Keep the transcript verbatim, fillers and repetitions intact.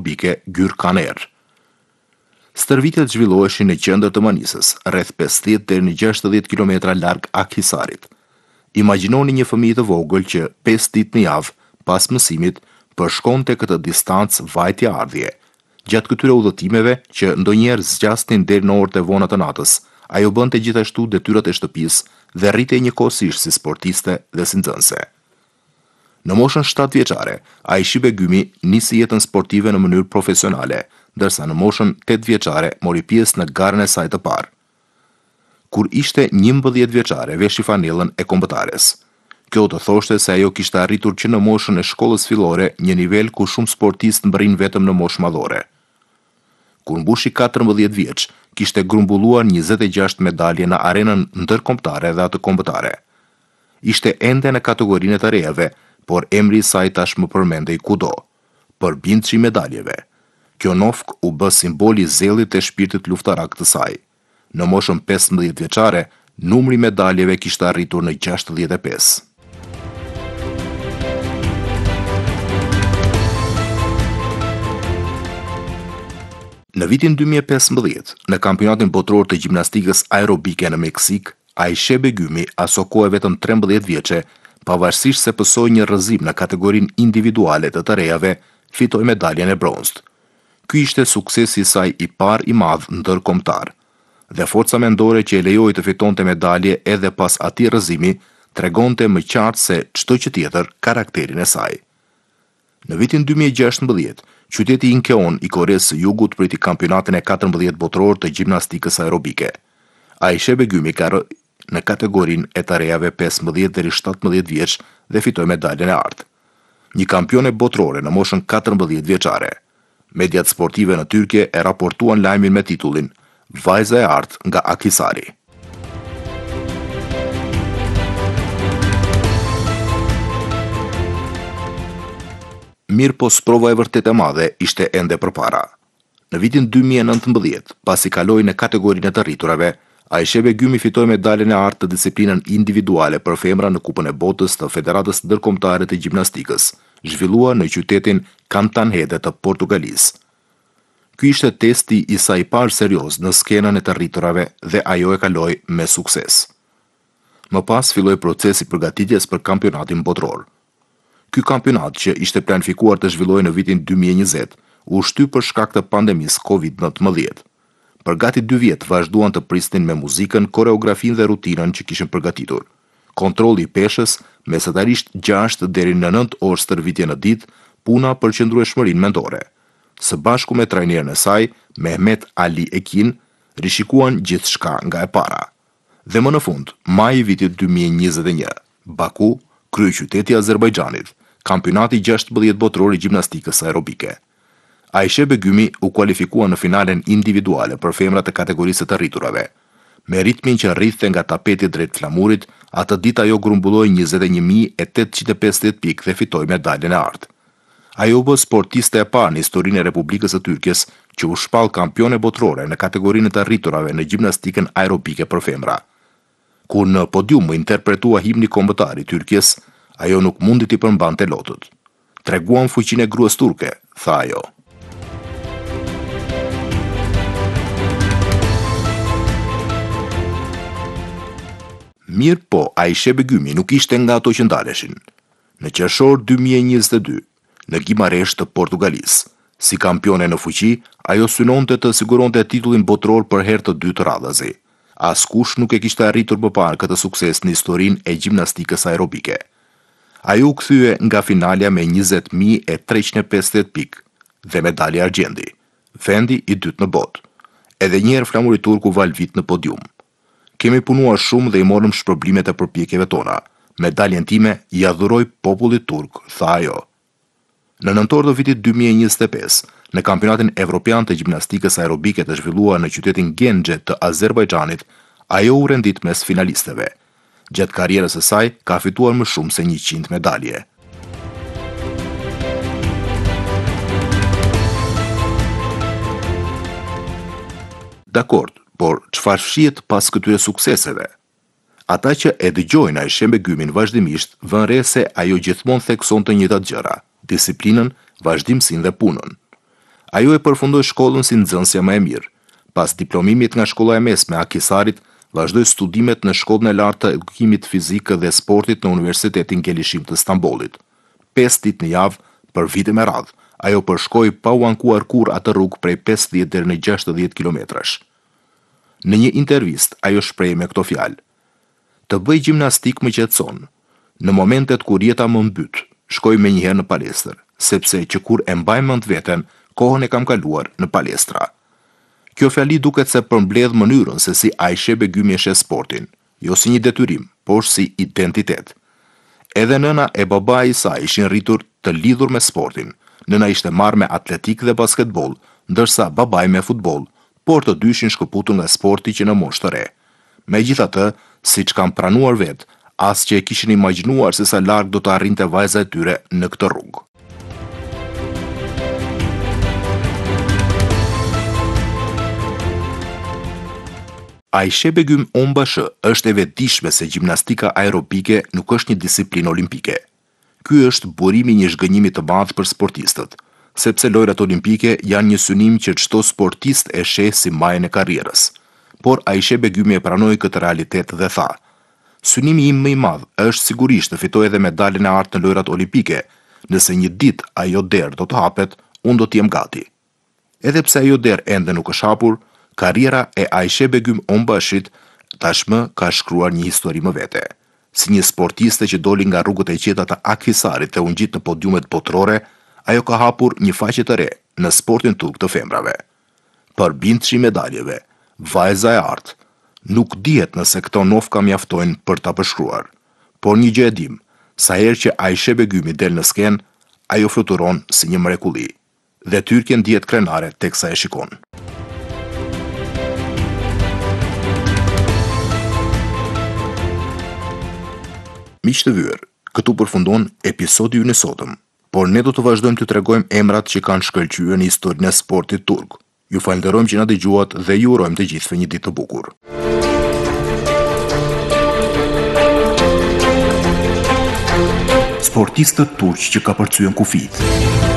aerobike Gürkaner. Stërvitjet zhvilloheshin në qendër të Manisës, rreth pesëdhjetë deri në gjashtëdhjetë kilometra larg Akhisarit. Imagjinoni një fëmijë të vogël që pesë ditë në javë pas mësimit përshkonte këtë distancë vajtje ardhje. Gjatë këtyre udhëtimeve, që ndonjëherë zgjasnin deri në orët e vona të natës, ajo bënte gjithashtu detyrat e shtëpisë dhe rritej njëkohësisht si sportiste dhe si nxënëse. Në moshën shtatë vjeçare, Aishi Begumi nisi jetën sportive në mënyrë profesionale, ndërsa në moshën tetë vjeçare mori pjesë në garën e saj të parë. Kur ishte njëmbëdhjetë vjeçare, veshi fanellën e kombëtares. Kjo të thoshte se ajo kishte arritur që në moshën e shkollës fillore një nivel ku shumë sportistë mbërrin vetëm në moshë madhore. Kur mbushi katërmbëdhjetë vjeç, kishte grumbulluar njëzet e gjashtë medalje në arenën ndërkombëtare dhe atë kombëtare. Ishte ende në kategorinë e të rejave, por emri i saj tashmë përmendej kudo, përbindshi medaljeve. Kjo nofk u bë simboli i zellit të shpirtit luftarak të saj. Në moshën pesëmbëdhjetë vjeçare, numri i medaljeve kishte arritur në gjashtëdhjetë e pesë. Në vitin dy mijë e pesëmbëdhjetë, në kampionatin botror të gjimnastikës aerobike në Meksik, Aishi Begumi, aso kohë vetëm trembëdhjetë vjeçe, pavarësisht se pësoi një rrëzim në kategorinë individuale të të rejave, fitoi medaljen e bronzët. Ky ishte suksesi i saj i parë i madh ndërkombëtar, dhe forca mendore që e lejoi të fitonte medalje edhe pas atij rrëzimi tregonte më qartë se çdo gjë tjetër karakterin e saj. Në vitin dy mijë e gjashtëmbëdhjetë, qyteti Incheon i Koresë së Jugut priti kampionatin e katërmbëdhjetë botror të gjimnastikës aerobike. Aishi Begumi ka në kategorinë e të rejave pesëmbëdhjetë deri shtatëmbëdhjetë vjeç dhe fitoi medaljen e artë. Një kampione botrore në moshën katërmbëdhjetë vjeçare. Mediat sportive në Tyrkje e raportuan lajmin me titullin Vajza e artë nga Akhisari. Mirë po sprova e vërtet e madhe ishte ende përpara. Në vitin dy mijë e nëntëmbëdhjetë, pasi kaloi në kategorinë e të rriturave, Aishi Begumi fitoi medaljen e artë të disiplinën individuale për femra në Kupën e Botës të Federatës Ndërkombëtare të Gjimnastikës, zhvilluar në qytetin Cantanhede të Portugalisë. Ky ishte testi i saj i parë serioz në skenën e të rriturave dhe ajo e kaloi me sukses. Më pas filloi procesi përgatitjes për kampionatin botror. Ky kampionat, që ishte planifikuar të zhvillohej në vitin dy mijë e njëzet, u shty për shkak të pandemisë kovid nëntëmbëdhjetë. Për gati dy vjet vazhduan të prisnin me muzikën, koreografinë dhe rutinën që kishin përgatitur. Kontrolli i peshës, mesatarisht gjashtë deri në nëntë orë stërvitje në ditë, puna për qëndrueshmërinë mendore. Së bashku me trajnerën e saj, Mehmet Ali Ekin, rishikuan gjithçka nga e para. Dhe më në fund, maj i vitit dy mijë e njëzet e një, Baku, kryeqyteti i Azerbajxhanit, kampionati gjashtëmbëdhjetë botror i gjimnastikës aerobike. Aishi Begumi u kualifikua në finalen individuale për femrat e kategorisë të rriturave. Me ritmin që rrithte nga tapeti drejt flamurit, atë ditë ajo grumbulloi njëzet e një mijë e tetëqind e pesëdhjetë pikë dhe fitoi medaljen e artë. Ajo u bë sportiste e parë në historinë e Republikës së Tyrkjes që u shpall kampione botrore në kategorinë të rriturave në gjimnastikën aerobike për femra. Kur në podium u interpretua himni kombëtar i Tyrkjes, ajo nuk mundi t'i përmbante lotët. Treguam fuqinë e gruas turke, tha ajo. Mirë po, Aishi Begumi nuk ishte nga ato që ndaleshin. Në qershor dy mijë e njëzet e dy, në Gimaresh të Portugalisë, si kampione në fuqi, ajo synonte të siguronte titullin botror për herë të dytë radhazi. Askush nuk e kishte arritur më parë këtë sukses në historinë e gjimnastikës aerobike. Ajo u kthye nga finalja me njëzet mijë e treqind e pesëdhjetë pikë dhe medalje argjendi, vendi i dytë në botë. Edhe një herë flamuri turk u val vit në podium. Kemi punuar shumë dhe i morëm shpërblimet e përpjekjeve tona. Medaljen time i adhuroj popullit turk, tha ajo. Në nëntor të vitit dy mijë e njëzet e pesë, në kampionatin evropian të gjimnastikës aerobike të zhvilluar në qytetin Gjenxhe të Azerbajxhanit, ajo u rendit mes finalisteve. Gjatë karrierës së saj ka fituar më shumë se njëqind medalje. Dakord, por çfarë fshihet pas këtyre sukseseve? Ata që e dëgjojnë Aishi Begumin vazhdimisht vënë re se ajo gjithmonë theksonte të njëjtat gjëra: disiplinën, vazhdimsinë dhe punën. Ajo e përfundoi shkollën si nxënësja më e mirë. Pas diplomimit nga shkolla e mesme e Akisarit, vazhdoi studimet në shkollën e lartë të edukimit fizik dhe sportit në Universitetin Gelishim të Stambollit. pesë ditë në javë, për vite me radhë, ajo përshkoi pa u ankuar kur atë rrugë prej pesëdhjetë deri në gjashtëdhjetë kilometrash. Në një intervistë, ajo shpreh me këto fjalë: "Të bëj gjimnastik më qetëson. Në momentet kur jeta më mbyt, shkoj menjëherë në palestër, sepse që kur e mbaj mend veten, kohën e kam kaluar në palestra." Kjo fjali duket se përmbledh mënyrën se si Aisha Begumi e sheh sportin, jo si një detyrim, por si identitet. Edhe nëna e babai i saj ishin rritur të lidhur me sportin. Nëna ishte marrë me atletik dhe basketbol, ndërsa babai me futbol, por të dy ishin shkëputur nga sporti që në moshë të re. Megjithatë, siç kanë pranuar vetë, as që e kishin imagjinuar se sa larg do të arrinte vajza e tyre në këtë rrugë. Aisha Begum Ombashi është e vetëdijshme se gjimnastika aerobike nuk është një disiplinë olimpike. Ky është burimi i një zhgënjimi të madh për sportistët, sepse lojrat olimpike janë një synim që çdo sportist e sheh si majën e karrierës. Por Aisha Begumi e pranoi këtë realitet dhe tha: "Synimi im më i madh është sigurisht të fitoj edhe medaljen e artë në lojrat olimpike. Nëse një ditë ajo derë do të hapet, unë do të jem gati." Edhe pse ajo derë ende nuk është hapur, karriera e Aisha Begum Ombashit tashmë ka shkruar një histori më vete. Si një sportiste që doli nga rrugët e qeta të Akhisarit dhe u ngjit në podiumet botërore, ajo ka hapur një faqe të re në sportin turk të femrave. Përbindshi medaljeve, vajza e artë, nuk dihet nëse këto nofka mjaftojnë për ta përshkruar. Por një gjë e dim, sa herë që Aisha Begumi del në skenë, ajo fluturon si një mrekulli. Dhe tyrkjen dihet krenare teksa e shikon. Miq të vyer, këtu përfundon episodi ynë i sotëm, por ne do të vazhdojmë të tregojmë emrat që kanë shkëlqyer në historinë e sportit turk. Ju falenderojmë që na dëgjuat dhe ju urojmë të gjithëve një ditë të bukur. Sportistët turq që ka përcyen kufit.